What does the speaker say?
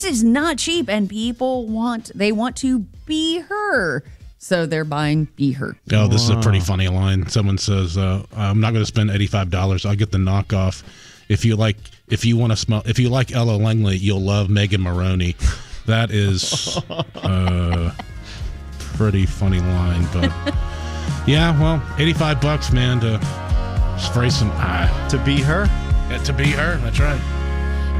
is not cheap, and people want to be her. So they're buying Be Her. Oh, this is a pretty funny line. Someone says, I'm not going to spend $85. I'll get the knockoff. If you like Ella Langley, you'll love Megan Maroney. That is a pretty funny line, but yeah, well, $85, man, to spray some to Be Her. Yeah, to Be Her. That's right.